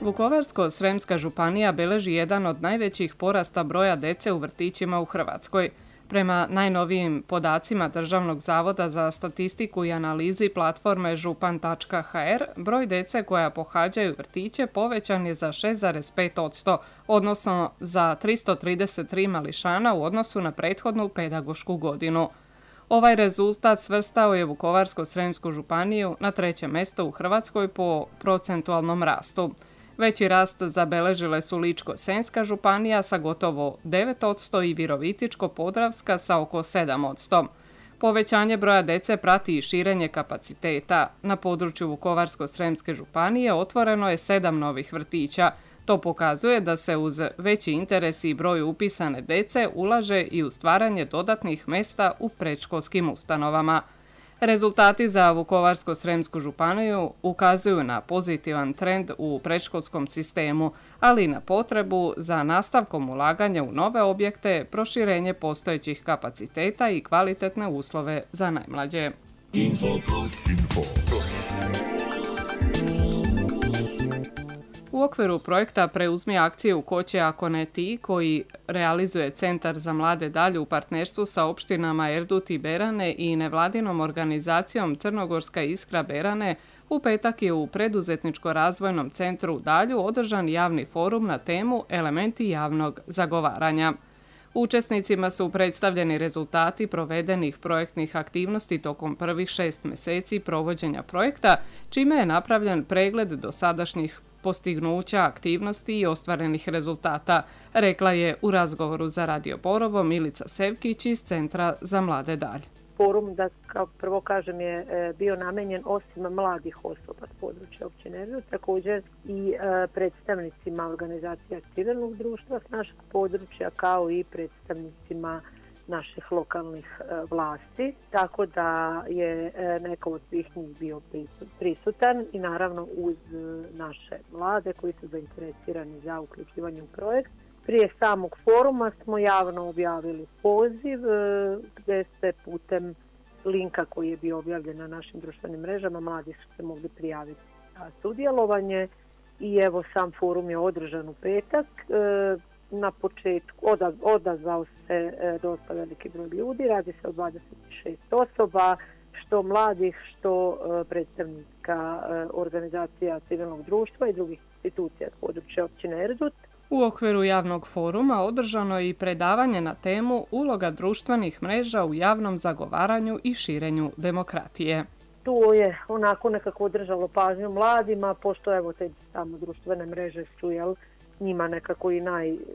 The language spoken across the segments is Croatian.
Vukovarsko-srijemska županija beleži jedan od najvećih porasta broja dece u vrtićima u Hrvatskoj. Prema najnovijim podacima Državnog zavoda za statistiku i analizi platforme župan.hr, broj dece koja pohađaju vrtiće povećan je za 6,5%, odnosno za 333 mališana u odnosu na prethodnu pedagošku godinu. Ovaj rezultat svrstao je Vukovarsko-srijemsku županiju na 3. mjesto u Hrvatskoj po procentualnom rastu. Veći rast zabeležile su Ličko-senjska županija sa gotovo 9% i Virovitičko-podravska sa oko 7%. Povećanje broja dece prati i širenje kapaciteta. Na području Vukovarsko-srijemske županije otvoreno je 7 novih vrtića. To pokazuje da se uz veći interes i broj upisane dece ulaže i u stvaranje dodatnih mjesta u predškolskim ustanovama. Rezultati za Vukovarsko-srijemsku županiju ukazuju na pozitivan trend u predškolskom sistemu, ali i na potrebu za nastavkom ulaganja u nove objekte, proširenje postojećih kapaciteta i kvalitetne uslove za najmlađe. U okviru projekta Preuzmi akciju Ko će ako ne ti, koji realizuje Centar za mlade Dalj u partnerstvu sa opštinama Erdut i Berane i nevladinom organizacijom Crnogorska iskra Berane, u petak je u Preduzetničko-razvojnom centru u Dalju održan javni forum na temu Elementi javnog zagovaranja. Učesnicima su predstavljeni rezultati provedenih projektnih aktivnosti tokom prvih 6 mjeseci provođenja projekta, čime je napravljen pregled dosadašnjih postignuća, aktivnosti i ostvarenih rezultata, rekla je u razgovoru za Radio Borovo Milica Sevkić iz Centra za mlade Dalj. Forum, da kao prvo kažem, je bio namenjen osim mladih osoba s područja općine Erdut, također i predstavnicima organizacija civilnog društva s našeg područja, kao i predstavnicima naših lokalnih vlasti, tako da je neko od svih njih bio prisutan i naravno uz naše mlade koji su zainteresirani za uključivanje u projekt. Prije samog foruma smo javno objavili poziv gdje se putem linka koji je bio objavljen na našim društvenim mrežama mladi su se mogli prijaviti za sudjelovanje i evo sam forum je održan u petak. Na početku odazvao se dosta veliki broj ljudi, radi se o 26 osoba, što mladih, što predstavnika organizacija civilnog društva i drugih institucija s područja općine Erdut. U okviru javnog foruma održano je i predavanje na temu Uloga društvenih mreža u javnom zagovaranju i širenju demokratije. Tu je onako nekako održalo pažnju mladima, pošto evo te samo društvene mreže su njima nekako i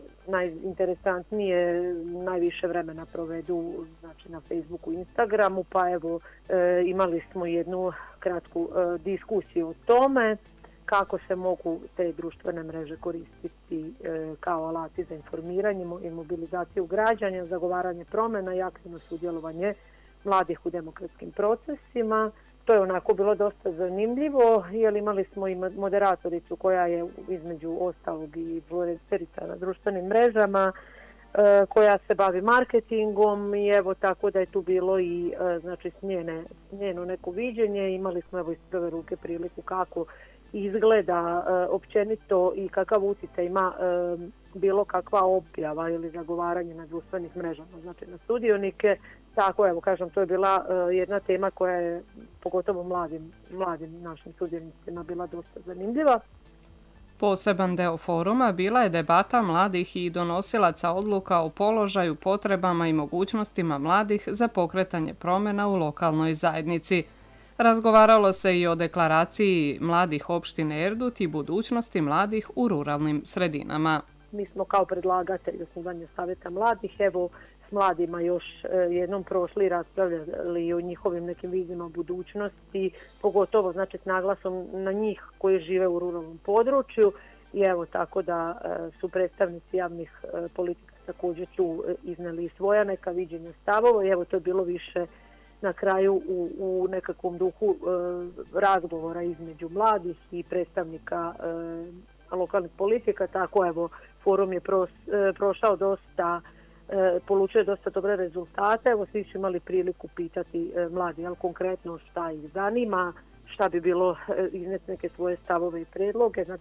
najinteresantnije, najviše vremena provedu znači na Facebooku i Instagramu, pa evo imali smo jednu kratku diskusiju o tome kako se mogu te društvene mreže koristiti kao alati za informiranje i mobilizaciju građana, zagovaranje promjena i aktivno sudjelovanje mladih u demokratskim procesima. To je onako bilo dosta zanimljivo, jer imali smo i moderatoricu koja je između ostalog i influencerica na društvenim mrežama, koja se bavi marketingom i evo tako da je tu bilo i znači njeno neko viđenje. Imali smo evo iz prve ruke priliku kako izgleda općenito i kakav utjecaj ima bilo kakva objava ili zagovaranje na društvenih mrežama, znači na sudionike. Tako evo kažem, to je bila jedna tema koja je pogotovo mladim našim sudionicima bila dosta zanimljiva. Poseban deo foruma bila je debata mladih i donosilaca odluka o položaju, potrebama i mogućnostima mladih za pokretanje promjena u lokalnoj zajednici. Razgovaralo se i o deklaraciji mladih opštine Erdut i budućnosti mladih u ruralnim sredinama. Mi smo kao predlagatelj osnivanja savjeta mladih, evo s mladima još jednom prošli i raspravljali o njihovim nekim vizijama budućnosti, pogotovo znači s naglasom na njih koji žive u ruralnom području i evo tako da su predstavnici javnih politika također tu iznijeli svoja neka viđenja stavova i evo to je bilo više na kraju u nekakvom duhu razgovora između mladih i predstavnika lokalnih politika, tako evo forum je prošao dosta, polučio dosta dobre rezultate, evo svi su imali priliku pitati mladi, ali konkretno šta ih zanima, šta bi bilo izneti neke svoje stavove i predloge, znači